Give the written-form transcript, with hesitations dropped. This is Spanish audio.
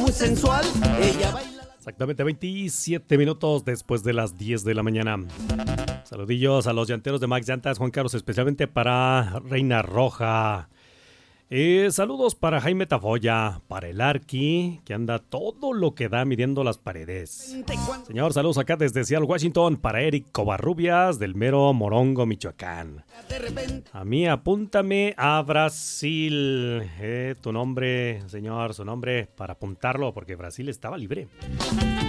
muy sensual. Ella baila. Exactamente 27 minutos después de las 10 de la mañana. Saludillos a los llanteros de Max Llantas, Juan Carlos, especialmente para Reina Roja. Saludos para Jaime Tafoya, para el Arqui, que anda todo lo que da midiendo las paredes. Señor, saludos acá desde Seattle, Washington, para Eric Covarrubias, del mero Morongo, Michoacán. A mí apúntame a Brasil. Tu nombre, señor, su nombre, para apuntarlo, porque Brasil estaba libre.